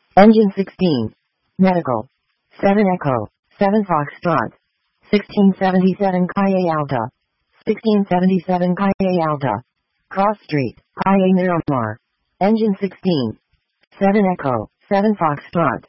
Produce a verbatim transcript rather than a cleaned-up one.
Engine sixteen. Medical. seven Echo. seven Foxtrot. sixteen seventy-seven Calle Alta. sixteen seventy-seven Calle Alta. Cross Street, Calle Miramar. Engine sixteen. seven Echo. seven Foxtrot.